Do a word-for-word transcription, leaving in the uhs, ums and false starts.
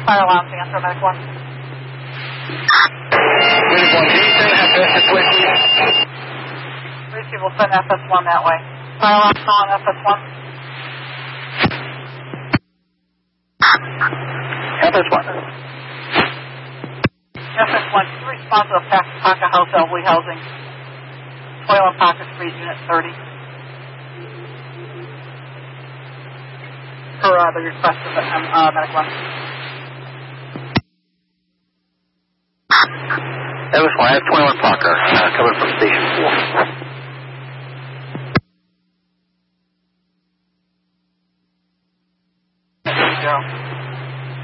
fire alarm answer, Medic one. Medic one, can you send F S this way, please? Receive will send F S one that way. Fire alarm on F S one. F S one. F S one, can you respond to the fact Parker House elderly housing? twenty-one Parker Street, Unit thirty. For uh, the request of the um, uh, Medic one. F S one, I have twenty-one Parker, uh, coming from Station four.